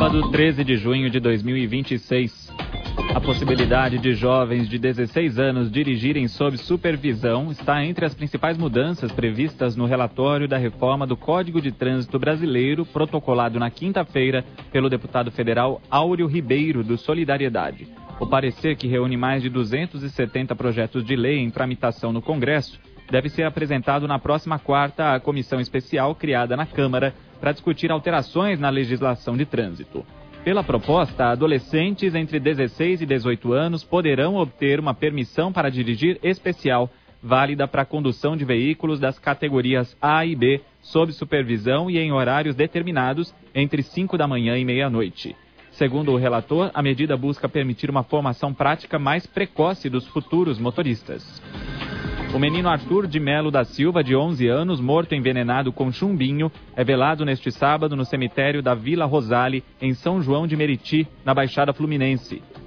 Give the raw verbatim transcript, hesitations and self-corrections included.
Sábado, treze de junho de dois mil e vinte e seis. A possibilidade de jovens de dezesseis anos dirigirem sob supervisão está entre as principais mudanças previstas no relatório da reforma do Código de Trânsito Brasileiro, protocolado na quinta-feira pelo deputado federal Áureo Ribeiro, do Solidariedade. O parecer, que reúne mais de duzentos e setenta projetos de lei em tramitação no Congresso, deve ser apresentado na próxima quarta à comissão especial criada na Câmara para discutir alterações na legislação de trânsito. Pela proposta, adolescentes entre dezesseis e dezoito anos poderão obter uma permissão para dirigir especial, válida para a condução de veículos das categorias A e B, sob supervisão e em horários determinados entre cinco da manhã e meia-noite. Segundo o relator, a medida busca permitir uma formação prática mais precoce dos futuros motoristas. O menino Arthur de Melo da Silva, de onze anos, morto envenenado com chumbinho, é velado neste sábado no cemitério da Vila Rosale, em São João de Meriti, na Baixada Fluminense.